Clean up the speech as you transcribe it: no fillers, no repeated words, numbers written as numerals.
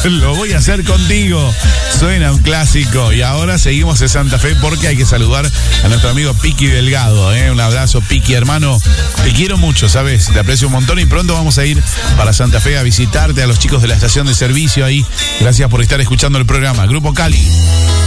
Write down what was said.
Lo voy a hacer contigo. Suena un clásico. Y ahora seguimos en Santa Fe porque hay que saludar a nuestro amigo Piqui Delgado. Un abrazo, Piqui, hermano. Te quiero mucho, ¿sabes? Te aprecio un montón y pronto vamos a ir para Santa Fe a visitarte, a los chicos de la estación de servicio ahí. Gracias por estar escuchando el programa. Grupo Cali.